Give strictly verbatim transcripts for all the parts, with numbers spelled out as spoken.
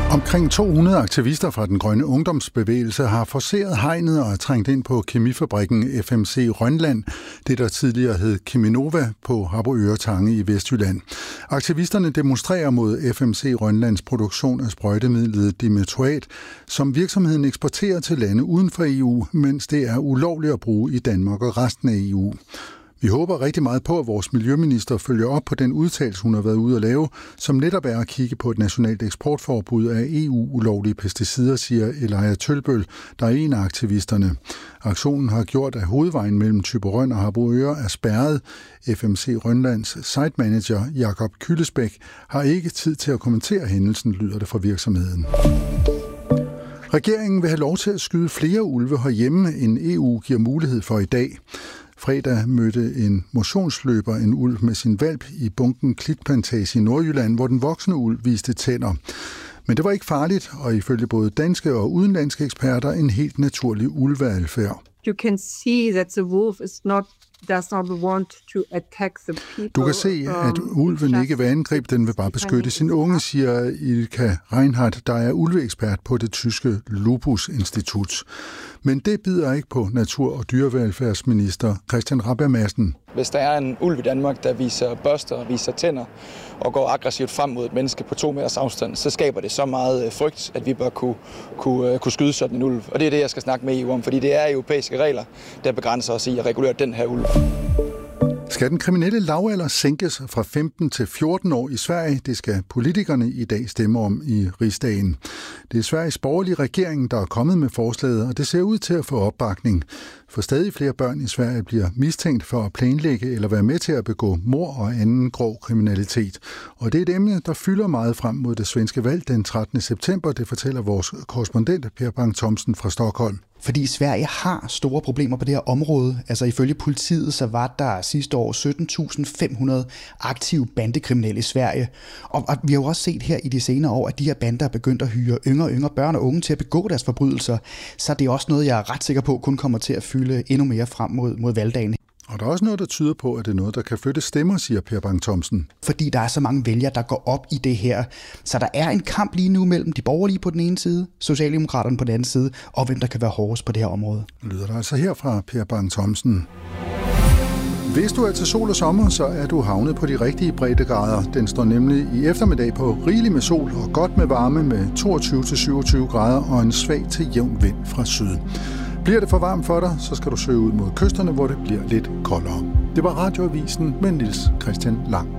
Omkring to hundrede aktivister fra den grønne ungdomsbevægelse har forceret hegnet og er trængt ind på kemifabrikken F M C Rønland, det der tidligere hed Cheminova på Harboøre Tange i Vestjylland. Aktivisterne demonstrerer mod F M C Rønlands produktion af sprøjtemidlet dimethoat, som virksomheden eksporterer til lande uden for E U, mens det er ulovligt at bruge i Danmark og resten af E U. Vi håber rigtig meget på, at vores miljøminister følger op på den udtalelse, hun har været ude at lave, som netop er at kigge på et nationalt eksportforbud af E U-ulovlige pesticider, siger Elijah Tølbøl, der er en af aktivisterne. Aktionen har gjort, at hovedvejen mellem Thyborøn og Harboøre er spærret. F M C Rønlands site manager Jakob Kyllesbæk har ikke tid til at kommentere hændelsen, lyder det fra virksomheden. Regeringen vil have lov til at skyde flere ulve herhjemme, end E U giver mulighed for i dag. Fredag mødte en motionsløber en ulv med sin hvalp i bunken Klitplantage i Nordjylland, hvor den voksne ulv viste tænder. Men det var ikke farligt, og ifølge både danske og udenlandske eksperter en helt naturlig ulveadfærd. You can see that the wolf is not does not want to attack the people. Du kan se, at ulven ikke vil angribe, den vil bare beskytte sin unge, siger Ilka Reinhardt, der er ulveekspert på det tyske Lupus Institut. Men det bider ikke på natur- og dyrevelfærdsminister Christian Rabjerg Madsen. Hvis der er en ulv i Danmark, der viser børster og viser tænder og går aggressivt frem mod et menneske på to meters afstand, så skaber det så meget frygt, at vi bør kunne, kunne, kunne skyde sådan en ulv. Og det er det, jeg skal snakke med E U om, fordi det er europæiske regler, der begrænser os i at regulere den her ulv. Skal den kriminelle lavalder sænkes fra femten til fjorten år i Sverige? Det skal politikerne i dag stemme om i Rigsdagen. Det er Sveriges borgerlige regering, der er kommet med forslaget, og det ser ud til at få opbakning. For stadig flere børn i Sverige bliver mistænkt for at planlægge eller være med til at begå mord og anden grov kriminalitet. Og det er et emne, der fylder meget frem mod det svenske valg den trettende september. Det fortæller vores korrespondent Per Bang-Thomsen fra Stockholm. Fordi Sverige har store problemer på det her område. Altså ifølge politiet, så var der sidste år sytten tusind fem hundrede aktive bandekriminelle i Sverige. Og, og vi har jo også set her i de senere år, at de her bander er begyndt at hyre yngre og yngre børn og unge til at begå deres forbrydelser. Så det er også noget, jeg er ret sikker på, kun kommer til at fylde endnu mere frem mod, mod valgdagen. Og der er også noget, der tyder på, at det er noget, der kan flytte stemmer, siger Per Bang-Thomsen. Fordi der er så mange vælgere, der går op i det her. Så der er en kamp lige nu mellem de borgerlige på den ene side, Socialdemokraterne på den anden side, og hvem der kan være hårdest på det her område. Lyder der altså her fra Per Bang-Thomsen. Hvis du er til sol og sommer, så er du havnet på de rigtige breddegrader. Den står nemlig i eftermiddag på rigeligt med sol og godt med varme med toogtyve til syvogtyve grader og en svag til jævn vind fra syd. Bliver det for varmt for dig, så skal du søge ud mod kysterne, hvor det bliver lidt koldere. Det var Radioavisen med Niels Christian Lang.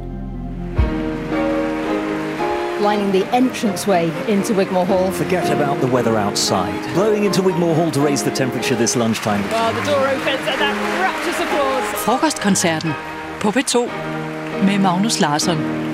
Lining the entranceway into Wigmore Hall. Forget about the weather outside. Blowing into Wigmore Hall to raise the temperature this lunchtime. Well, the door opens and that rapturous applause. Frokostkoncerten på P to med Magnus Larsson.